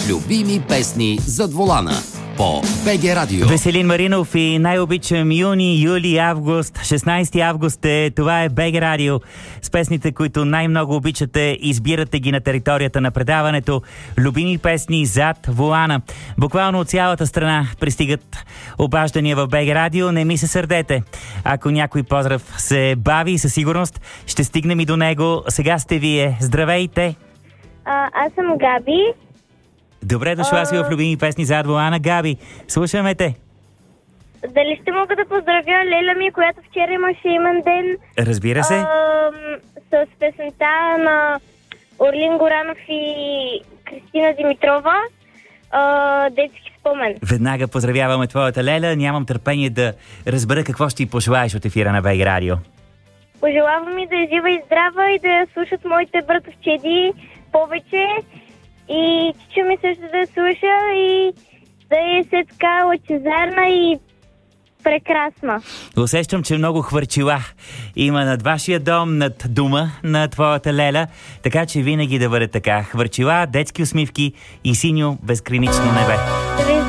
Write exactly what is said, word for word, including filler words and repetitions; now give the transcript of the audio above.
Любими песни зад волана по БГ Радио. Веселин Маринов и най-обичам юни, юли, август. шестнайсети август е, това е БГ Радио. С песните, които най-много обичате, избирате ги на територията на предаването. Любими песни зад волана. Буквално от цялата страна пристигат обаждания в БГ Радио. Не ми се сърдете. Ако някой поздрав се бави, със сигурност ще стигнем и до него. Сега сте вие. Здравейте! А, аз съм Габи. Добре дошла си в любими песни зад волана. Габи, слушаме те. Дали ще мога да поздравя Леля ми, която вчера имаше имен ден? Разбира се. А, с песента на Орлин Горанов и Кристина Димитрова. А, детски спомен. Веднага поздравяваме твоята Леля. Нямам търпение да разбера какво ще ти пожелаеш от ефира на БГ Радио. Пожелавам ми да е жива и здрава и да слушат моите братовчеди повече. И чичо ми също да слуша и да е все така лъчезарна и прекрасна. Усещам, че много хвърчила има над вашия дом, над дома на твоята Леля, така че винаги да бъде така. Хвърчила, детски усмивки и синьо безгранично небе.